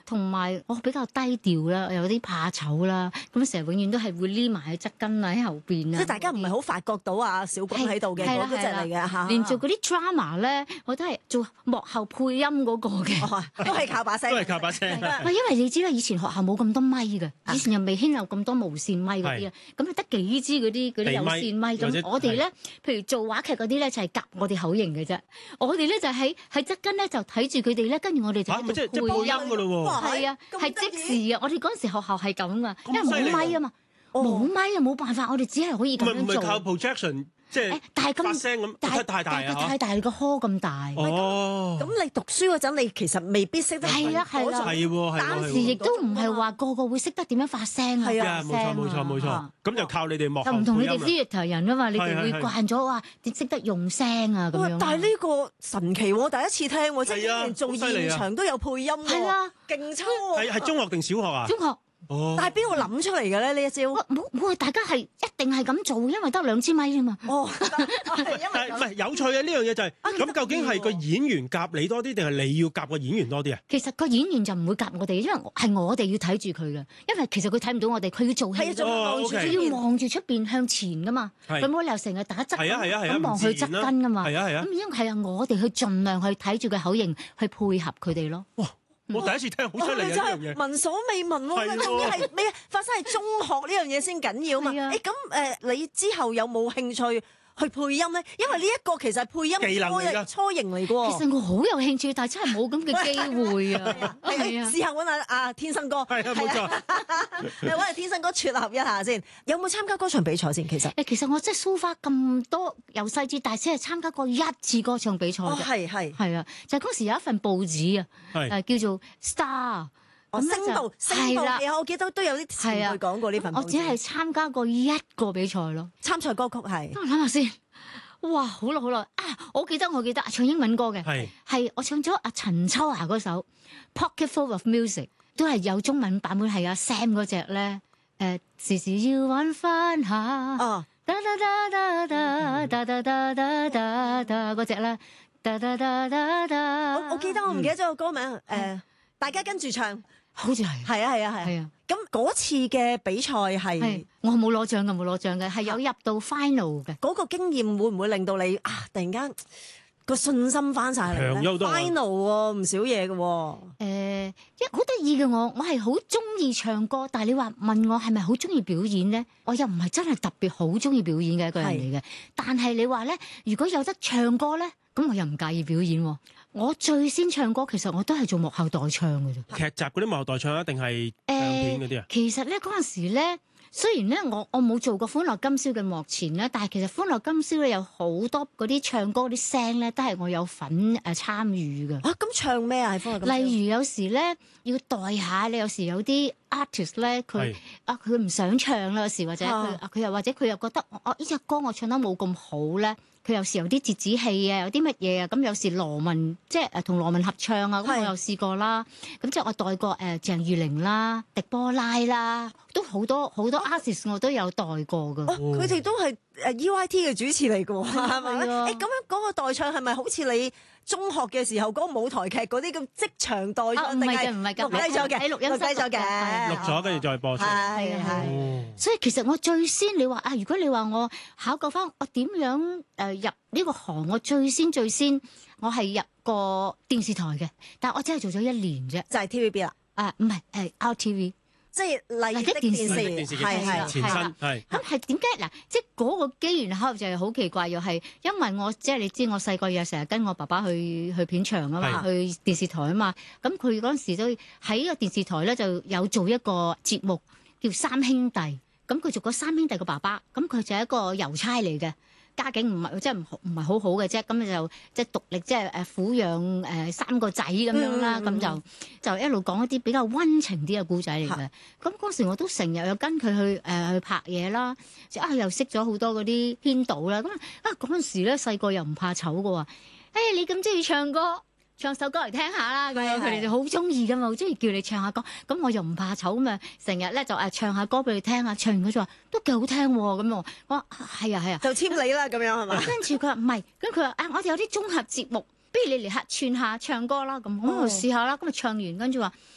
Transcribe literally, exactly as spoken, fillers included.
同埋我比較低調啦，有啲怕醜啦，咁成日永遠都係會匿埋喺側跟啊，喺後邊啊。 即係大家唔係好發覺到啊小君喺度嘅嗰嗰隻嚟嘅嚇。 連做嗰啲 drama 咧，我都係做幕後配音嗰個嘅， 哦，都係靠把聲， 都係靠把聲。 喂，因為你知啦，以前學校冇咁多咪嘅，以前又未興有咁多無線咪嗰啲啊，咁你得幾支嗰啲嗰啲有線咪咁，我哋咧，譬如做話劇嗰啲咧就係夾我哋口型嘅啫，我哋咧就喺喺側跟咧就睇住佢哋咧，跟住我哋就喺度配音㗎咯喎， 係啊，係即時啊，我哋嗰陣時學校係咁啊，因為冇咪啊嘛，冇咪啊冇辦法，我哋只係可以咁樣做。 唔係靠 projection。即係發聲咁，太太大啊！ 太大，你個殼咁大。 哦， 咁你讀書嗰陣，你其實未必識得係啦係啦， 係喎， 當時亦都唔係話個個會識得點樣發聲啊。 係啊，冇錯冇錯冇錯。咁就靠你哋幕後配音啦。就唔同你哋 theatre 人啊嘛，你哋會慣咗話點識得用聲啊咁樣。 但係呢個神奇喎，第一次聽喎，即係連做現場都有配音喎。 係啊， 勁抽喎。 係係中學定小學啊？ 中學。 哦， 但係邊個諗出嚟嘅咧？呢一招冇冇，大家係一定係咁做，因為得兩支咪啫嘛。 哦， 但係唔係有趣啊？呢樣嘢就係咁，究竟係個演員夾你多啲，定係你要夾個演員多啲啊？ 其實個演員就唔會夾我哋，因為係我哋要睇住佢嘅，因為其實佢睇唔到我哋，佢要做戲，佢要望住出邊向前噶嘛，佢冇理由成日打側咁望佢側跟噶嘛。 係啊係啊， 咁因為係啊，我哋去盡量去睇住佢口型去配合佢哋咯。 哇！我第一次聽，好出嚟呢樣嘢， 聞所未聞喎，仲要係咩發生喺中學呢樣嘢先緊要嘛？誒咁誒，你之後有冇興趣去配音咧？因為呢一個其實係配音技能嚟㗎， 初型嚟㗎喎。 其實我好有興趣，但係真係冇咁嘅機會啊！ 係啊，試下揾下阿天生哥， 係啊，冇錯， 你揾下天生哥撮合一下先。有冇參加歌唱比賽先？其實誒，其實我真係 so far 咁多由細至大，先係參加過一次歌唱比賽嘅。 係係係啊，就係嗰時有一份報紙啊，誒叫做 Star。 哦，星報，星報嘅，我記得都有啲前輩講過呢份報紙。 我只係參加過一個比賽咯。 參賽歌曲係， 我諗下先。哇，好耐好耐啊！我記得我記得唱英文歌嘅，係係我唱咗阿陳秋霞嗰首《Pocket Full of Music》，都係有中文版本，係阿 Sam 嗰隻咧。誒，時時要揾翻下。哦。噠噠噠噠噠噠噠噠噠噠噠嗰隻咧。噠噠噠噠噠。 我我記得我唔記得咗個歌名誒。大家跟住唱， 好似係， 係啊係啊係。係啊，咁嗰次嘅比賽係， 我冇攞獎嘅，冇攞獎嘅，係有入到 final 嘅。 嗰個經驗會唔會令到你啊，突然間個信心翻晒嚟咧 ？final 喎，唔少嘢嘅喎。 誒，一好得意嘅我，我係好中意唱歌，但係你話問我係咪好中意表演咧？我又唔係真係特別好中意表演嘅一個人嚟嘅。但係你話咧，如果有得唱歌咧，咁我又唔介意表演喎。我最先唱歌，其實我都係做幕後代唱嘅啫。 劇集嗰啲幕後代唱啊，定係唱片嗰啲啊？ 其實咧嗰陣時咧，雖然咧我我冇做過《歡樂今宵》嘅幕前咧，但係其實《歡樂今宵》咧有好多嗰啲唱歌嗰啲聲咧，都係我有份誒參與嘅。 啊，咁唱咩啊？係歡樂今宵。 例如有時咧要代下，你有時有啲 artist 咧佢啊佢唔想唱啦，有時或者佢佢又或者佢又覺得我呢隻歌我唱得冇咁好咧。佢有時有啲折子戲啊，有啲乜嘢啊，咁有時羅文即係誒同羅文合唱啊，咁我又試過啦。咁即係我代過誒鄭裕玲啦、狄波拉啦，都好多好多 artist 我都有代過噶。 佢哋都係誒 U I T 嘅主持嚟㗎喎，係咪？誒咁樣嗰個代唱係咪好似你中學嘅時候嗰個舞台劇嗰啲咁即場代唱？ 唔係嘅，唔係嘅， 錄低咗嘅， 喺錄音錄低咗嘅， 錄咗跟住再播出。 係係。 所以其實我最先你話啊，如果你話我考究翻我點樣誒入呢個行，我最先最先我係入過電視台嘅，但係我只係做咗一年啫， 就係 T V B 啦。 啊，唔係誒 R T V。 即係麗的電視， 係係前身係。 咁係點解嗱？即係嗰個機緣巧合就係好奇怪，又係因為我即係你知，我細個又成日跟我爸爸去去片場啊嘛，去電視台啊嘛。咁佢嗰陣時都喺個電視台咧，就有做一個節目叫《三兄弟》。咁佢做過三兄弟嘅爸爸，咁佢就係一個郵差嚟嘅。家境唔係即係唔唔係好好嘅啫，咁就即係獨力即係誒撫養誒三個仔咁樣啦，咁、嗯、就就一路講一啲比較溫情啲嘅故仔嚟嘅。咁嗰時我都成日有跟佢去誒、呃、去拍嘢啦，啊又識咗好多嗰啲編導啦。咁啊嗰陣時咧細個又唔怕醜嘅喎，誒、哎、你咁中意唱歌，唱首歌嚟聽下啦，咁樣佢哋就好中意噶嘛，好中意叫你唱下歌。咁我又唔怕醜咁啊，成日咧就誒唱下歌俾你聽下，唱完佢就話都幾好聽喎。咁我我話係啊係啊， 就簽你啦咁樣係嘛？ 跟住佢話唔係，咁佢話啊我哋有啲綜合節目，不如你嚟客串下唱歌啦。咁我試下啦。咁啊唱完跟住話